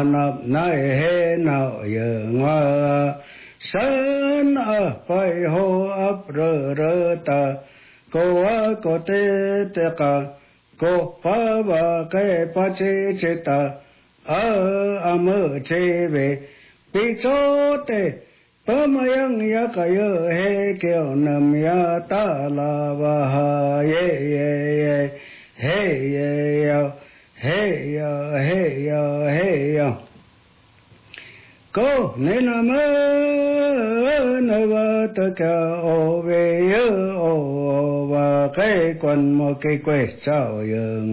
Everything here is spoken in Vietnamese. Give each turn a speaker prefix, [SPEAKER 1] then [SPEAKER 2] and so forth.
[SPEAKER 1] nập nay he nào giờ ngoa sơn ở phải hồ ấp rơ rơ ta cô cô tê tê cả cô phá ba cái phá chế chế ta ở mơ chế về bị chó tê bấm yang ya cái he kêu nam ya ta la ba ha ye ye ye hey ye yo hey yo hey yo hey yo cô nên mơ nơi vợ tất cả ô về ô và cái quần một cái quê sao giờ